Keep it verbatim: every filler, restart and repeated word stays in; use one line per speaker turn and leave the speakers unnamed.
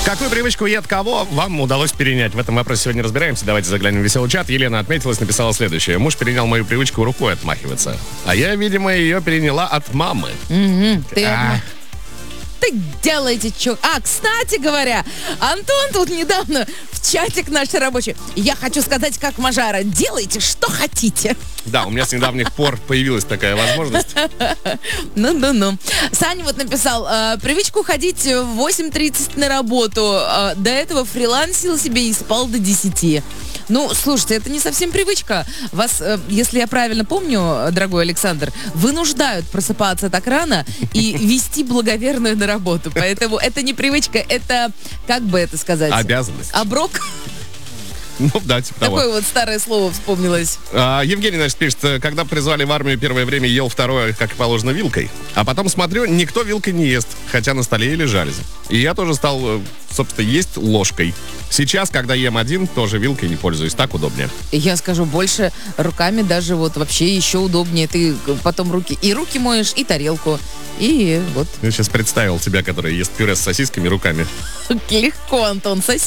Какую привычку и от кого вам удалось перенять? В этом вопросе сегодня разбираемся. Давайте заглянем в веселый чат. Елена отметилась, написала следующее. Муж перенял мою привычку рукой отмахиваться. А я, видимо, ее переняла от мамы.
Угу, ты
А.
Ты делаете что? А, кстати говоря, Антон тут недавно в чатик наш рабочий. Я хочу сказать, как Мажара, делайте, что хотите.
Да, у меня с недавних пор появилась такая возможность.
Ну-ну-ну. Саня вот написал, э, привычку ходить в восемь тридцать на работу. Э, до этого фрилансил себе и спал до десяти. Ну, слушайте, это не совсем привычка. Вас, э, если я правильно помню, дорогой Александр, вынуждают просыпаться так рано и вести благоверную на работу. Поэтому это не привычка, это, как бы это сказать?
Обязанность.
Оброк.
Ну, да, типа того.
Такое вот старое слово вспомнилось.
А, Евгений, значит, пишет, когда призвали в армию первое время, ел второе, как и положено, вилкой. А потом смотрю, никто вилкой не ест, хотя на столе и лежали. И я тоже стал, собственно, есть ложкой. Сейчас, когда ем один, тоже вилкой не пользуюсь, так удобнее.
Я скажу больше, руками даже вот вообще еще удобнее. Ты потом руки и руки моешь, и тарелку. И вот.
Я сейчас представил тебя, который ест пюре с сосисками руками.
Легко, Антон, соси.